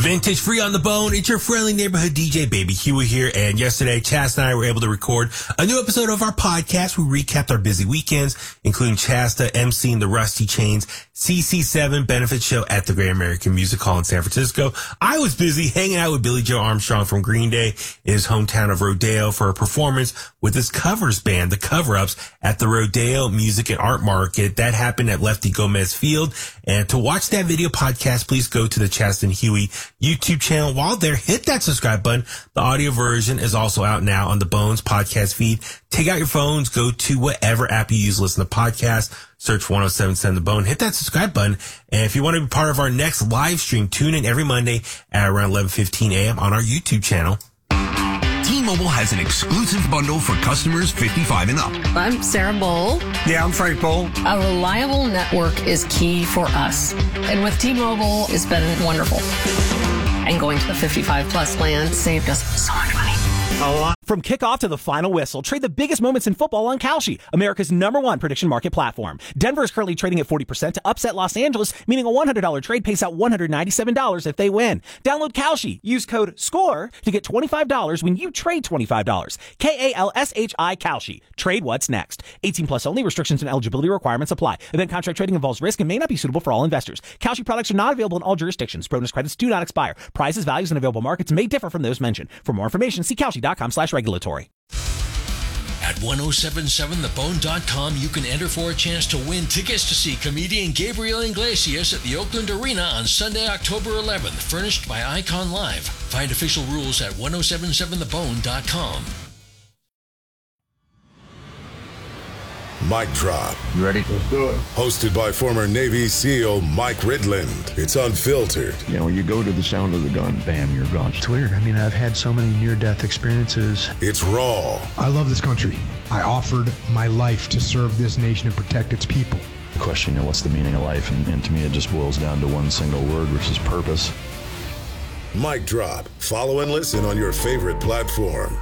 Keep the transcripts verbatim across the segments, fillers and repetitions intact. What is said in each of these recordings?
Vintage Free on the Bone. It's your friendly neighborhood D J, Baby Huey here. And yesterday, Chasta and I were able to record a new episode of our podcast. We recapped our busy weekends, including Chasta emceeing the Rusty Chains C C seven benefit show at the Great American Music Hall in San Francisco. I was busy hanging out with Billy Joe Armstrong from Green Day in his hometown of Rodeo for a performance with his covers band, The Cover-Ups, at the Rodeo Music and Art Market. That happened at Lefty Gomez Field. And to watch that video podcast, please go to the Chasta and Huey YouTube channel. While there, hit that subscribe button. The audio version is also out now on the Bones podcast feed. Take out your phones, go to whatever app you use to listen to podcasts, search one oh seven point seven The Bone, hit that subscribe button. And if you want to be part of our next live stream, tune in every Monday at around eleven fifteen a.m. on our YouTube channel. T-Mobile has an exclusive bundle for customers fifty-five and up. I'm Sarah Bowl. Yeah, I'm Frank Bowl. A reliable network is key for us. And with T-Mobile, it's been wonderful. And going to the fifty-five plus plan saved us so much money. A lot. From kickoff to the final whistle, trade the biggest moments in football on Kalshi, America's number one prediction market platform. Denver is currently trading at forty percent to upset Los Angeles, meaning a one hundred dollars trade pays out one hundred ninety-seven dollars if they win. Download Kalshi. Use code SCORE to get twenty-five dollars when you trade twenty-five dollars. K A L S H I Kalshi. Trade what's next. eighteen plus only. Restrictions and eligibility requirements apply. Event contract trading involves risk and may not be suitable for all investors. Kalshi products are not available in all jurisdictions. Bonus credits do not expire. Prices, values, and available markets may differ from those mentioned. For more information, see Kalshi.com slash regulatory. At ten seventy-seven the bone dot com, you can enter for a chance to win tickets to see comedian Gabriel Iglesias at the Oakland Arena on Sunday, October eleventh, furnished by Icon Live. Find official rules at ten seventy-seven the bone dot com. Mic Drop. You ready? Let's do it. Hosted by former Navy SEAL Mike Ridland. It's unfiltered. You know, you go to the sound of the gun, bam, you're gone. It's weird. I mean, I've had so many near-death experiences. It's raw. I love this country. I offered my life to serve this nation and protect its people. The question, you know, what's the meaning of life? And, and to me, it just boils down to one single word, which is purpose. Mic Drop. Follow and listen on your favorite platform.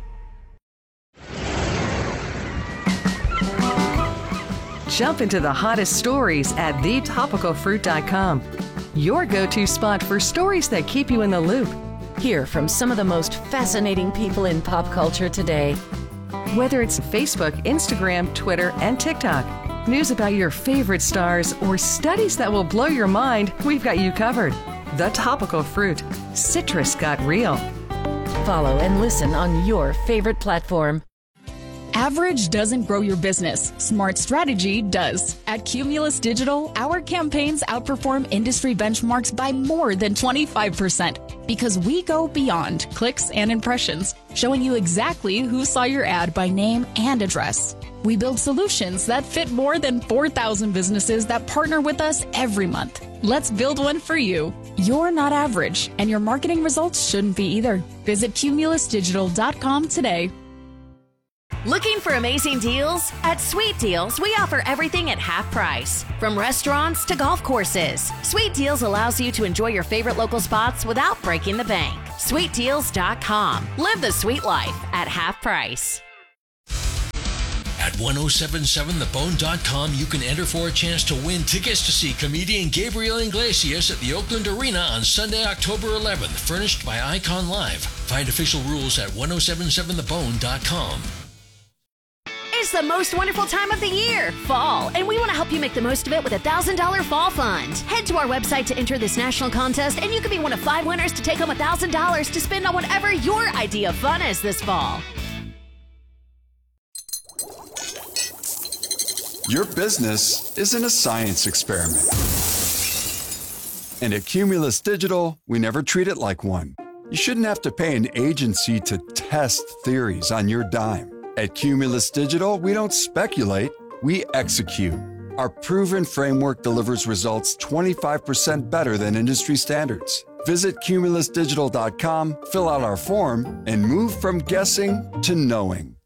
Jump into the hottest stories at the topical fruit dot com. Your go-to spot for stories that keep you in the loop. Hear from some of the most fascinating people in pop culture today. Whether it's Facebook, Instagram, Twitter, and TikTok, news about your favorite stars, or studies that will blow your mind, we've got you covered. The Topical Fruit. Citrus got real. Follow and listen on your favorite platform. Average doesn't grow your business. Smart strategy does. At Cumulus Digital, our campaigns outperform industry benchmarks by more than twenty-five percent because we go beyond clicks and impressions, showing you exactly who saw your ad by name and address. We build solutions that fit more than four thousand businesses that partner with us every month. Let's build one for you. You're not average, and your marketing results shouldn't be either. Visit cumulus digital dot com today. Looking for amazing deals? At Sweet Deals, we offer everything at half price. From restaurants to golf courses, Sweet Deals allows you to enjoy your favorite local spots without breaking the bank. sweet deals dot com. Live the sweet life at half price. At ten seventy-seven the bone dot com, you can enter for a chance to win tickets to see comedian Gabriel Iglesias at the Oakland Arena on Sunday, October eleventh, furnished by Icon Live. Find official rules at ten seventy-seven the bone dot com. It's the most wonderful time of the year, fall, and we want to help you make the most of it with a one thousand dollars fall fund. Head to our website to enter this national contest, and you could be one of five winners to take home one thousand dollars to spend on whatever your idea of fun is this fall. Your business isn't a science experiment. And at Cumulus Digital, we never treat it like one. You shouldn't have to pay an agency to test theories on your dime. At Cumulus Digital, we don't speculate, we execute. Our proven framework delivers results twenty-five percent better than industry standards. Visit cumulus digital dot com, fill out our form, and move from guessing to knowing.